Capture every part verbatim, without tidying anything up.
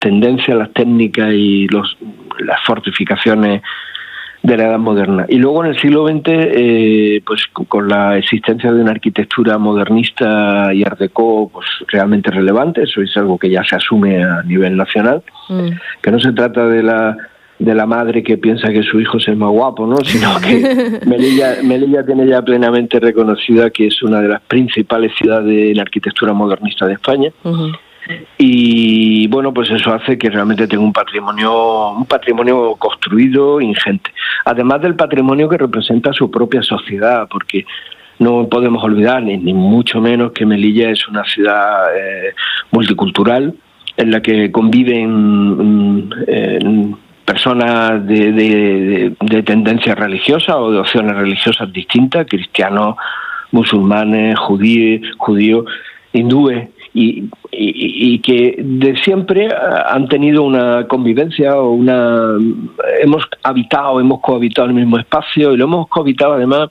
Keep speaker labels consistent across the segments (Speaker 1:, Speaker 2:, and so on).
Speaker 1: tendencias, las técnicas y los, las fortificaciones de la Edad Moderna. Y luego en el siglo veinte, eh, pues con la existencia de una arquitectura modernista y art déco pues realmente relevante, eso es algo que ya se asume a nivel nacional, mm. que no se trata de la de la madre que piensa que su hijo es el más guapo, ¿no? Sino que Melilla, Melilla tiene ya plenamente reconocida que es una de las principales ciudades en arquitectura modernista de España. Uh-huh. Y bueno, pues eso hace que realmente tenga un patrimonio un patrimonio construido ingente, además del patrimonio que representa su propia sociedad, porque no podemos olvidar ni, ni mucho menos que Melilla es una ciudad eh, multicultural en la que conviven eh, personas de, de, de, de tendencias religiosas o de opciones religiosas distintas, cristianos, musulmanes, judíos, judíos, hindúes. Y, y, y que de siempre han tenido una convivencia o una hemos habitado, hemos cohabitado en el mismo espacio y lo hemos cohabitado además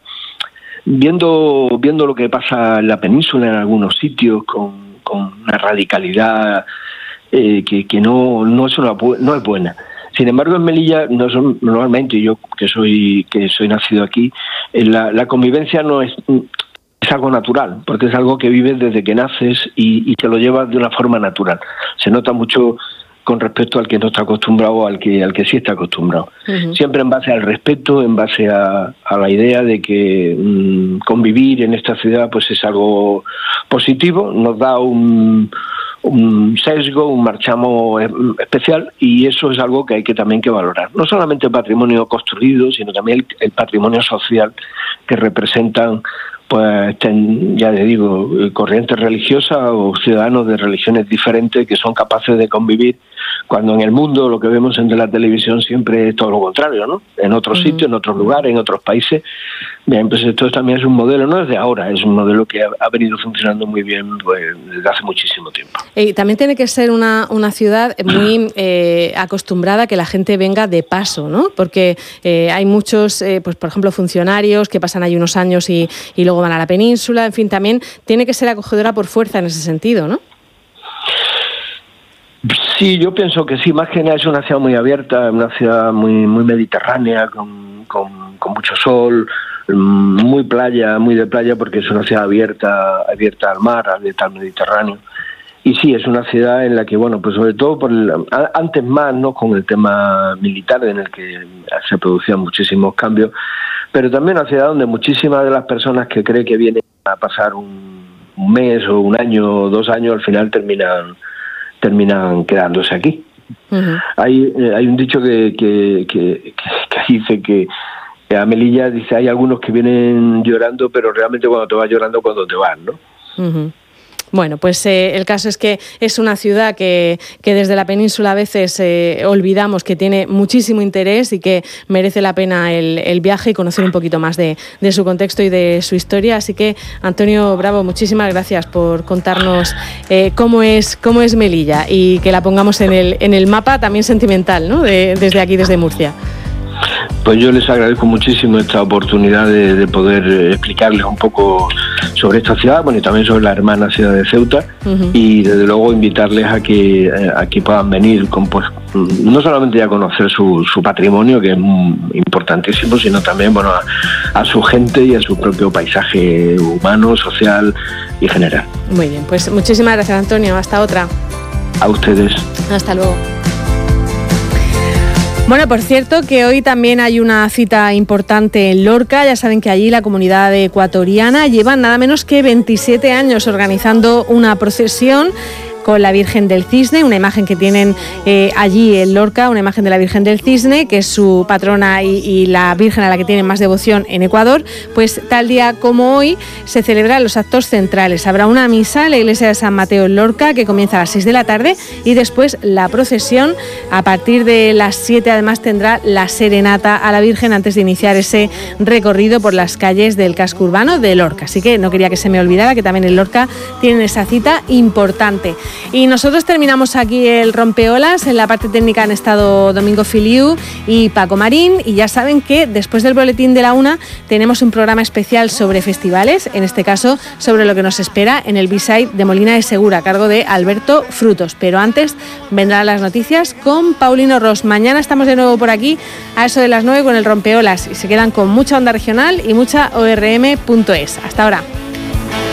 Speaker 1: viendo viendo lo que pasa en la península en algunos sitios con, con una radicalidad eh, que, que no no es una no es buena. Sin embargo, en Melilla no son, normalmente yo que soy que soy nacido aquí, la, la convivencia no es es algo natural, porque es algo que vives desde que naces y, y te lo llevas de una forma natural. Se nota mucho con respecto al que no está acostumbrado o al que al que sí está acostumbrado. Uh-huh. Siempre en base al respeto, en base a, a la idea de que mmm, convivir en esta ciudad pues es algo positivo, nos da un, un sesgo, un marchamo especial, y eso es algo que hay que también que valorar. No solamente el patrimonio construido, sino también el, el patrimonio social que representan, pues ten, ya te digo, corrientes religiosas o ciudadanos de religiones diferentes que son capaces de convivir, cuando en el mundo lo que vemos en la televisión siempre es todo lo contrario, ¿no? En otros uh-huh. sitios, en otros lugares, en otros países. Bien, pues esto también es un modelo, no es de ahora, es un modelo que ha, ha venido funcionando muy bien pues, desde hace muchísimo tiempo.
Speaker 2: Y también tiene que ser una, una ciudad muy eh, acostumbrada a que la gente venga de paso, ¿no? Porque eh, hay muchos, eh, pues por ejemplo, funcionarios que pasan ahí unos años y, y luego van a la península, en fin, también tiene que ser acogedora por fuerza en ese sentido, ¿no?
Speaker 1: Sí, yo pienso que sí, más que nada es una ciudad muy abierta, una ciudad muy muy mediterránea, con, con, con mucho sol, muy playa, muy de playa, porque es una ciudad abierta, abierta al mar, abierta al Mediterráneo. Y sí, es una ciudad en la que, bueno, pues sobre todo por el, antes más, ¿no?, con el tema militar, en el que se producían muchísimos cambios, pero también una ciudad donde muchísimas de las personas que creen que vienen a pasar un, un mes o un año o dos años, al final terminan terminan quedándose aquí. Uh-huh. Hay eh, hay un dicho que que, que, que dice que a Melilla dice hay algunos que vienen llorando, pero realmente cuando te vas llorando cuando te vas, ¿no?
Speaker 2: Uh-huh. Bueno, pues eh, el caso es que es una ciudad que, que desde la península a veces eh, olvidamos que tiene muchísimo interés y que merece la pena el, el viaje y conocer un poquito más de, de su contexto y de su historia. Así que, Antonio Bravo, muchísimas gracias por contarnos eh, cómo es cómo es Melilla y que la pongamos en el, en el mapa también sentimental, ¿no?, de, desde aquí, desde Murcia.
Speaker 1: Pues yo les agradezco muchísimo esta oportunidad de, de poder explicarles un poco sobre esta ciudad, bueno, y también sobre la hermana ciudad de Ceuta, uh-huh. y desde luego invitarles a que a que puedan venir con, pues, no solamente a conocer su, su patrimonio, que es importantísimo, sino también, bueno, a, a su gente y a su propio paisaje humano, social y general.
Speaker 2: Muy bien, pues muchísimas gracias, Antonio. Hasta otra.
Speaker 1: A ustedes.
Speaker 2: Hasta luego. Bueno, por cierto, que hoy también hay una cita importante en Lorca. Ya saben que allí la comunidad ecuatoriana lleva nada menos que veintisiete años organizando una procesión con la Virgen del Cisne, una imagen que tienen eh, allí en Lorca, una imagen de la Virgen del Cisne, que es su patrona y, y la Virgen a la que tienen más devoción en Ecuador. Pues tal día como hoy se celebran los actos centrales. Habrá una misa en la iglesia de San Mateo en Lorca que comienza a las seis de la tarde y después la procesión a partir de las siete. Además tendrá la serenata a la Virgen antes de iniciar ese recorrido por las calles del casco urbano de Lorca. Así que no quería que se me olvidara que también en Lorca tienen esa cita importante. Y nosotros terminamos aquí el Rompeolas. En la parte técnica han estado Domingo Filiu y Paco Marín. Y ya saben que después del boletín de la una tenemos un programa especial sobre festivales, en este caso sobre lo que nos espera en el B-Side de Molina de Segura, a cargo de Alberto Frutos. Pero antes vendrán las noticias con Paulino Ros. Mañana estamos de nuevo por aquí a eso de las nueve con el Rompeolas y se quedan con mucha onda regional y mucha O R M punto es. Hasta ahora.